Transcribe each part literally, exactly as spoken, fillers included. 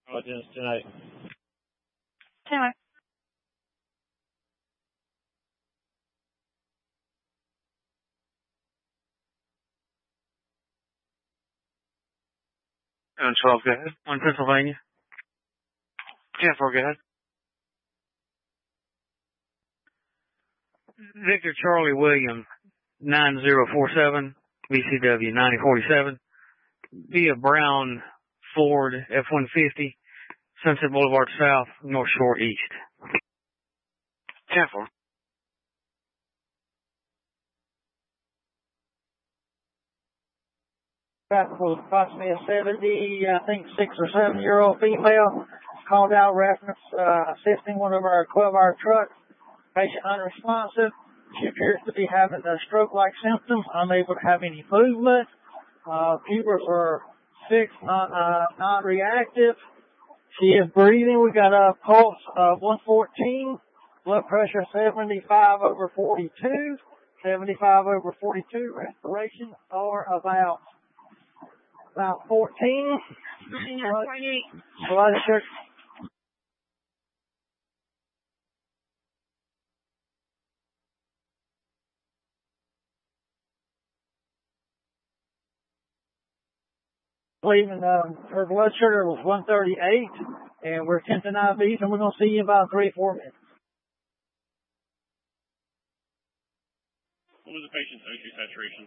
Audience tonight. Taylor. And twelve, go ahead. On Pennsylvania. ten four, go ahead. Victor Charlie Williams, nine zero four seven, V C W ninety forty-seven, via Brown Ford F one fifty, Sunset Boulevard South, North Shore East. ten four. That was approximately a seventy, I think six or seven year old female called out reference, uh, assisting one of our twelve hour trucks. Patient unresponsive. She appears to be having a stroke-like symptom, unable to have any movement. Uh, pupils are fixed, non, uh, non-reactive. She is breathing. We got a pulse of one fourteen, blood pressure seventy-five over forty-two, seventy-five over forty-two, respiration are about About fourteen. Yeah, twenty-eight. Blood sugar. Leaving, um, her blood sugar was one thirty-eight, and we're attempting I Vs, and we're going to see you in about three, four minutes. What was the patient's O two saturation?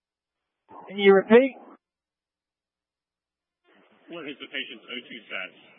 Can you repeat? What is the patient's O two sats?